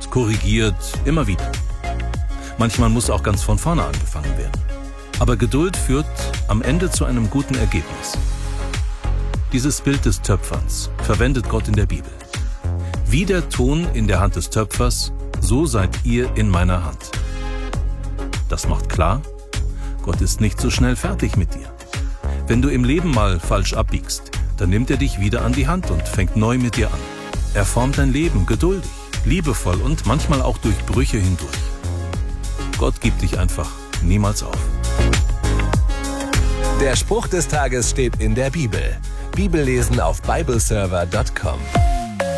korrigiert, immer wieder. Manchmal muss auch ganz von vorne angefangen werden. Aber Geduld führt am Ende zu einem guten Ergebnis. Dieses Bild des Töpfers verwendet Gott in der Bibel. Wie der Ton in der Hand des Töpfers, so seid ihr in meiner Hand. Das macht klar, Gott ist nicht so schnell fertig mit dir. Wenn du im Leben mal falsch abbiegst, dann nimmt er dich wieder an die Hand und fängt neu mit dir an. Er formt dein Leben geduldig, liebevoll und manchmal auch durch Brüche hindurch. Gott gibt dich einfach niemals auf. Der Spruch des Tages steht in der Bibel. Bibellesen auf bibleserver.com.